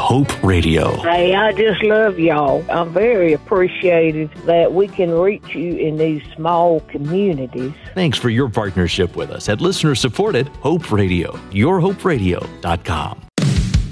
Hope Radio. Hey, I just love y'all. I'm very appreciative that we can reach you in these small communities. Thanks for your partnership with us at listener-supported Hope Radio, yourhoperadio.com.